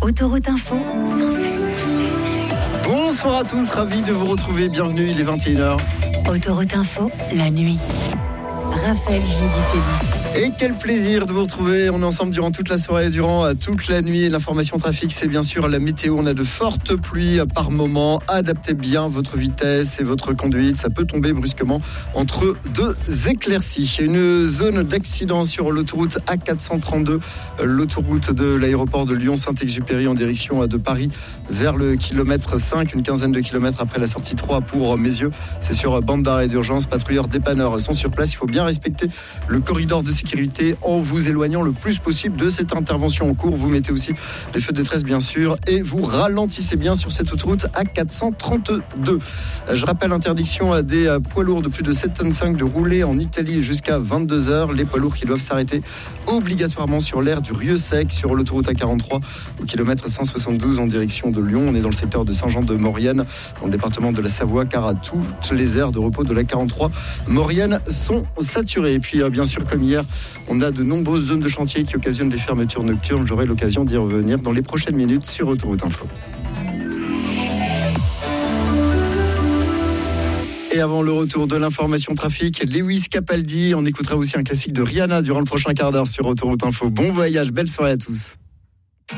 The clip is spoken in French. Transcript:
Autoroute Info. Bonsoir à tous, ravi de vous retrouver. Bienvenue, il est 21h. Autoroute Info, la nuit. Raphaël Giudicelli. Et quel plaisir de vous retrouver. On est ensemble durant toute la soirée, durant toute la nuit. L'information trafic, c'est bien sûr la météo. On a de fortes pluies par moment. Adaptez bien votre vitesse et votre conduite. Ça peut tomber brusquement entre deux éclaircies. Une zone d'accident sur l'autoroute A432, l'autoroute de l'aéroport de Lyon-Saint-Exupéry en direction de Paris vers le kilomètre 5, une quinzaine de kilomètres après la sortie 3 pour Meyzieux. C'est sur bande d'arrêt d'urgence. Patrouilleurs dépanneurs sont sur place. Il faut bien respecter le corridor de sécurité en vous éloignant le plus possible de cette intervention en cours. Vous mettez aussi les feux de détresse bien sûr et vous ralentissez bien sur cette autoroute A432. Je rappelle l'interdiction des poids lourds de plus de 7,5 tonnes de rouler en Italie jusqu'à 22h. Les poids lourds qui doivent s'arrêter obligatoirement sur l'aire du Rieux-Sec sur l'autoroute A43 au kilomètre 172 en direction de Lyon. On est dans le secteur de Saint-Jean-de-Maurienne dans le département de la Savoie car à toutes les aires de repos de la 43 Maurienne sont saturées. Et puis bien sûr comme hier, on a de nombreuses zones de chantier qui occasionnent des fermetures nocturnes. J'aurai l'occasion d'y revenir dans les prochaines minutes sur Autoroute Info. Et avant le retour de l'information trafic, Lewis Capaldi, on écoutera aussi un classique de Rihanna durant le prochain quart d'heure sur Autoroute Info. Bon voyage, belle soirée à tous.